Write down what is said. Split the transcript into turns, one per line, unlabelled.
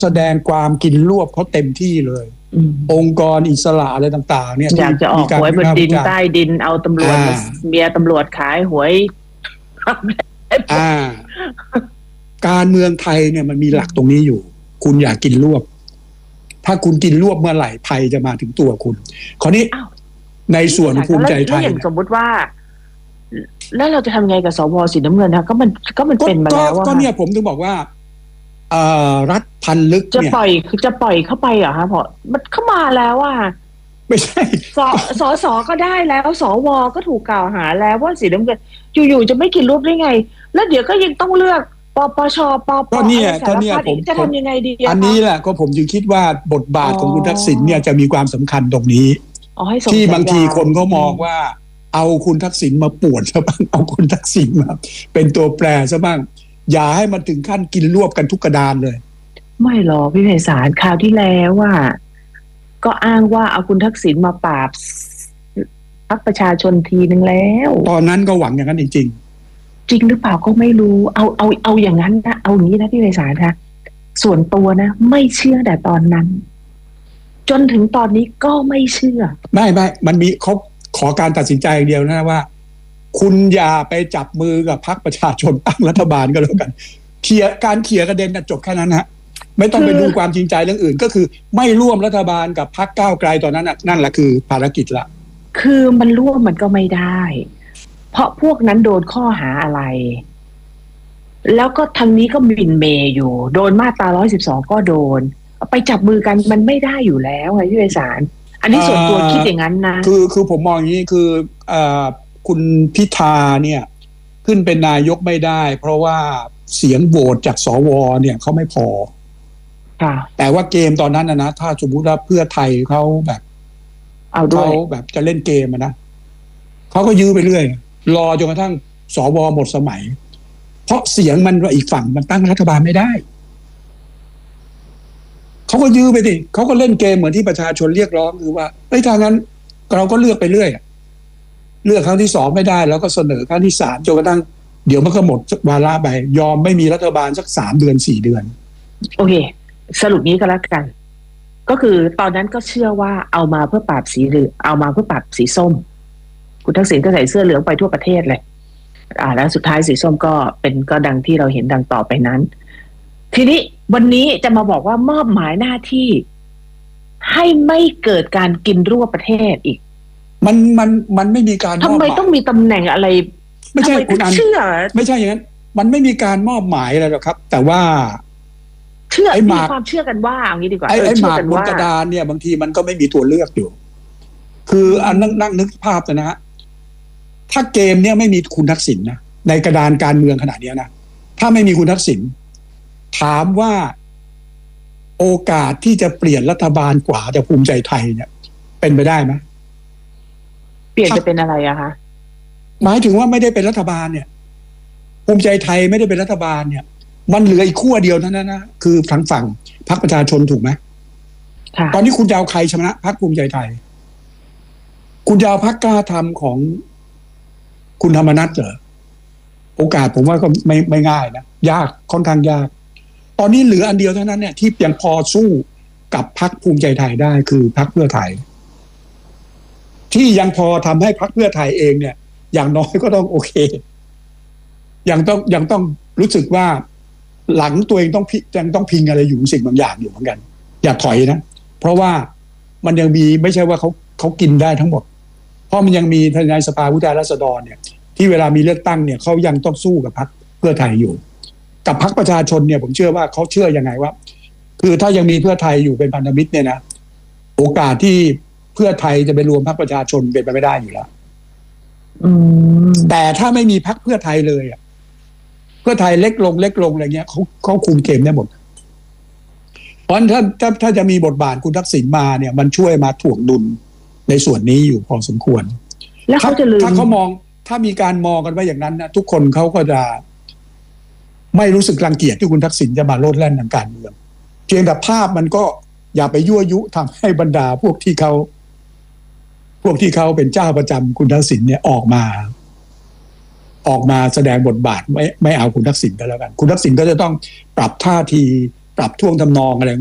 แสดงความกินรวบเขาเต็มที่เลยองค์กรอิสระอะไรต่างๆเนี่ย
อยากจะออกหวยบนดินใต้ดินเอาตำรวจเมียตำรวจขายหวย
การเมืองไทยเนี่ยมันมีหลักตรงนี้อยู่คุณอยากกินรวบถ้าคุณกินรวบเมื่อไหร่ภัยจะมาถึงตัวคุณคราวนี้ในส่วนภูมิใจไทย
อย่างสมมติว่าแล้วเราจะทำไงกับสวสีน้ำเงินคะก็มันเป็นมาแล้ว
ก็เนี่ยผมถึงบอกว่ารัฐพันลึก
เนี่ยจะปล่อยเข้าไปเหรอคะเพราะมันเข้ามาแล้วอ่ะ
ไม่ใช่
สก็ได้แล้วสวก็ถูกกล่าวหาแล้วว่าสีน้ำเงินอยู่ๆจะไม่กินรวบได้ไงแล้วเดี๋ยวก็ยังต้องเลือกปปชปป
ก็เนี่ยผม
จะทำยังไงดี
อันนี้แหละก็ผมจึงคิดว่าบทบาทของคุณทักษิณเนี่ยจะมีความสำคัญตรงนี้ที่บางทีคนเขามองว่าเอาคุณทักษิณมาป่วนซะบ้างเอาคุณทักษิณมาเป็นตัวแปรซะบ้างอย่าให้มันถึงขั้นกินรวบกันทุกกระดานเลย
ไม่หรอกพี่ไพศาลคราวที่แล้วว่าก็อ้างว่าเอาคุณทักษิณมาปราบพรรคประชาชนทีนึงแล้ว
ตอนนั้นก็หวังอย่างนั้นจริง
จริงหรือเปล่าก็ไม่รู้เอาอย่างนั้นนะเอาอย่างนี้นะพี่ไพศาลคะส่วนตัวนะไม่เชื่อแต่ตอนนั้นจนถึงตอนนี้ก็ไม่เชื่อ
ไม่มันมีเขาขอการตัดสินใจอย่างเดียวนะว่าคุณอย่าไปจับมือกับพรรคประชาชนตั้งรัฐบาลก็แล้วกันเคลียร์กระเด็นจบแค่นั้นฮะไม่ต้องไปดูความจริงใจเรื่องอื่นก็คือไม่ร่วมรัฐบาลกับพรรคก้าวไกลตอนนั้นนั่นแหละคือภารกิจละ
คือมันร่วมมันก็ไม่ได้เพราะพวกนั้นโดนข้อหาอะไรแล้วก็ทางนี้ก็บินเมย์อยู่โดนมาตรา112ก็โดนไปจับมือกันมันไม่ได้อยู่แล้วไงพี่ไพศาลอันนี้ส่วนตัวคิดอย่างนั้นนะ
คือผมมองอย่างนี้คือคุณพิธาเนี่ยขึ้นเป็นนายกไม่ได้เพราะว่าเสียงโหวตจากสวเนี่ยเขาไม่พอแต่ว่าเกมตอนนั้นนะถ้าสมมติว่าเพื่อไทยเขาแบบเขาแบบจะเล่นเกมนะเขาก็ยื้อไปเรื่อยรอจนกระทั่งสวหมดสมัยเพราะเสียงมันว่าอีกฝั่งมันตั้งรัฐบาลไม่ได้เขาก็ยื้อไปดิเขาก็เล่นเกมเหมือนที่ประชาชนเรียกร้องคือว่าทางนั้นเราก็เลือกไปเรื่อยเลือกครั้งที่2ไม่ได้แล้วก็เสนอครั้งที่3จนกระทั่งเดี๋ยวมันก็หมดวาระไปยอมไม่มีรัฐบาลสัก3 เดือน 4 เดือน
โอเคสรุปนี้ก็แล้วกันก็คือตอนนั้นก็เชื่อว่าเอามาเพื่อปราบสีเหลืองเอามาเพื่อปราบสีส้มคุณทักษิณก็ใส่เสื้อเหลืองไปทั่วประเทศเลยแล้วสุดท้ายสีส้มก็ดังที่เราเห็นดังต่อไปนั้นทีนี้วันนี้จะมาบอกว่ามอบหมายหน้าที่ให้ไม่เกิดการกินรวบประเทศอีก
มันไม่มีการ
ทำไมต้องมีตำแหน่งอะไร
ไม่ใช่คุณอันไม่ใช่อย่างนั้นมันไม่มีการมอบหมายอะไรหรอกครับแต่ว่า
เชื่อมีความเชื่อกันว่าอย่างนี้ดีกว่า
ไอ้หมากบนกระดานเนี่ยบางทีมันก็ไม่มีตัวเลือกอยู่คืออันนั่งนึกภาพนะฮะถ้าเกมเนี่ยไม่มีคุณทักษิณนะในกระดานการเมืองขนาดนี้นะถ้าไม่มีคุณทักษิณถามว่าโอกาสที่จะเปลี่ยนรัฐบาลกว่าจากภูมิใจไทยเนี่ยเป็นไปได้ไหม
เปลี่ยนจะเป็นอะไรอะคะ
หมายถึงว่าไม่ได้เป็นรัฐบาลเนี่ยภูมิใจไทยไม่ได้เป็นรัฐบาลเนี่ยมันเหลืออีกขั้วเดียวเท่านั้นนะคือทางฝั่งพรรคประชาชนถูกไหมตอนนี้คุณจะเอาใครชนะพรรคภูมิใจไทยคุณจะเอาพรรคกล้าทำของคุณธรรมนัสเหรอโอกาสผมว่าก็ไม่ง่ายนะยากค่อนข้างยากตอนนี้เหลืออันเดียวเท่านั้นเนี่ยที่ยังพอสู้กับพรรคภูมิใจไทยได้คือพรรคเพื่อไทยที่ยังพอทำให้พรรคเพื่อไทยเองเนี่ยอย่างน้อยก็ต้องโอเคยังต้องรู้สึกว่าหลังตัวเองยังต้องพิงอะไรอยู่สิ่งบางอย่างอยู่เหมือนกันอย่าถอยนะเพราะว่ามันยังมีไม่ใช่ว่าเขากินได้ทั้งหมดเพราะมันยังมีในสภาผู้แทนราษฎรเนี่ยที่เวลามีเลือกตั้งเนี่ยเขายังต้องสู้กับพรรคเพื่อไทยอยู่กับพรรคประชาชนเนี่ยผมเชื่อว่าเขาเชื่อยังไงว่าคือถ้ายังมีเพื่อไทยอยู่เป็นพันธมิตรเนี่ยนะโอกาสที่เพื่อไทยจะไปรวมพรรคประชาชนเป็นไปไม่ได้อยู่แล้วแต่ถ้าไม่มีพรรคเพื่อไทยเลยอ่ะเพื่อไทยเล็กลงอะไรเงี้ยเขาคุมเกมได้หมดเพราะถ้าจะมีบทบาทคุณทักษิณมาเนี่ยมันช่วยมาถ่วงดุลในส่วนนี้อยู่พอสมควร
แล้วเขาจะลืม
ถ้าเขามองถ้ามีการมองกันว่าอย่างนั้นนะทุกคนเขาก็จะไม่รู้สึกรังเกียจที่คุณทักษิณจะมาโลดแล่นทางการเมืองเพียงแต่ภาพมันก็อย่าไปยั่วยุทำให้บรรดาพวกที่เขาเป็นเจ้าประจำคุณทักษิณเนี่ยออกมาแสดงบทบาทไม่เอาคุณทักษิณก็แล้วกันคุณทักษิณก็จะต้องปรับท่าทีปรับท่วงทำนองอะไร